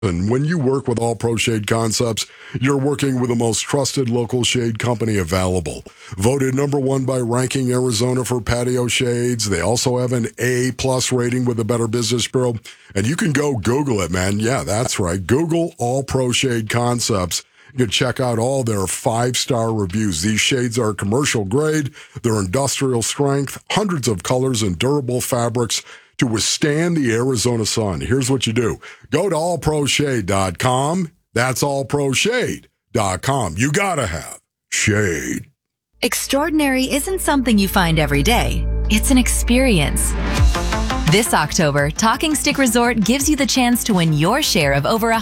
And when you work with All Pro Shade Concepts, you're working with the most trusted local shade company available. Voted #1 by Ranking Arizona for patio shades. They also have an A+ rating with the Better Business Bureau. And you can go Google it, man. Yeah, that's right. Google All Pro Shade Concepts. You can check out all their 5-star reviews. These shades are commercial grade. They're industrial strength, hundreds of colors and durable fabrics to withstand the Arizona sun. Here's what you do. Go to allproshade.com. That's allproshade.com. You gotta have shade. Extraordinary isn't something you find every day. It's an experience. This October, Talking Stick Resort gives you the chance to win your share of over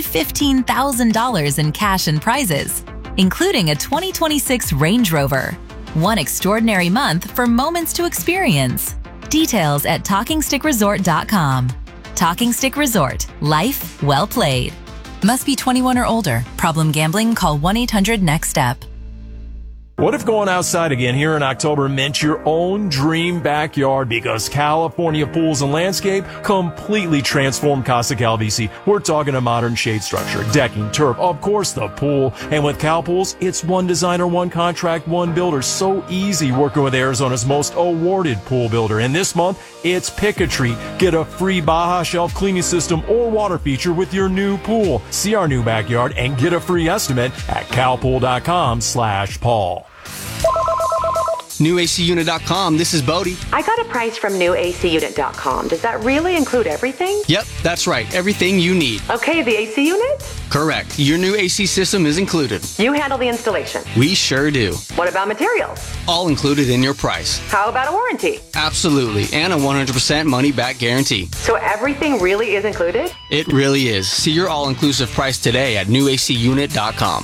$115,000 in cash and prizes, including a 2026 Range Rover. One extraordinary month for moments to experience. Details at TalkingStickResort.com. Talking Stick Resort. Life well played. Must be 21 or older. Problem gambling? Call 1-800-NEXT-STEP. What if going outside again here in October meant your own dream backyard? Because California Pools and Landscape completely transformed Casa Calvisi. We're talking a modern shade structure, decking, turf, of course the pool. And with Cal Pools, it's one designer, one contract, one builder. So easy working with Arizona's most awarded pool builder. And this month, it's Pick a Treat. Get a free Baja Shelf cleaning system or water feature with your new pool. See our new backyard and get a free estimate at calpool.com/Paul. NewACUnit.com. This is Bodie. I got a price from NewACUnit.com. Does that really include everything? Yep, that's right. Everything you need. Okay, the AC unit? Correct. Your new AC system is included. You handle the installation? We sure do. What about materials? All included in your price. How about a warranty? Absolutely. And a 100% money-back guarantee. So everything really is included? It really is. See your all-inclusive price today at NewACUnit.com.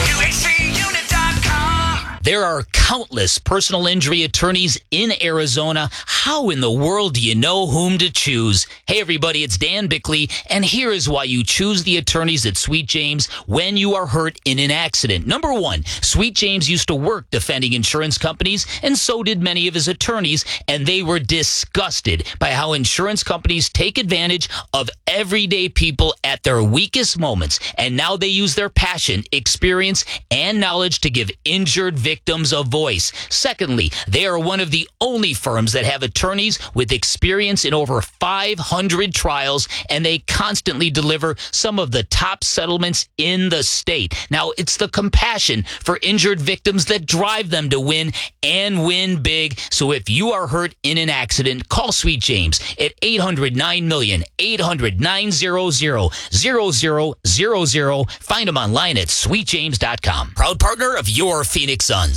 There are countless personal injury attorneys in Arizona. How in the world do you know whom to choose? Hey, everybody, it's Dan Bickley, and here is why you choose the attorneys at Sweet James when you are hurt in an accident. Number one, Sweet James used to work defending insurance companies, and so did many of his attorneys, and they were disgusted by how insurance companies take advantage of everyday people at their weakest moments, and now they use their passion, experience, and knowledge to give injured victims a voice. Secondly, they are one of the only firms that have attorneys with experience in over 500 trials, and they constantly deliver some of the top settlements in the state. Now, it's the compassion for injured victims that drive them to win and win big. So if you are hurt in an accident, call Sweet James at 800-9-million, 800-900-0000. Find them online at sweetjames.com. Proud partner of your Phoenix Suns.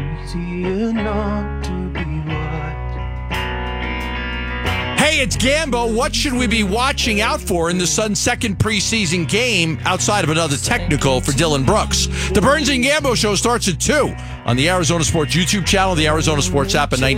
Hey, it's Gambo. What should we be watching out for in the Suns' second preseason game outside of another technical for Dylan Brooks? The Burns and Gambo show starts at 2 on the Arizona Sports YouTube channel, the Arizona Sports app, at 90.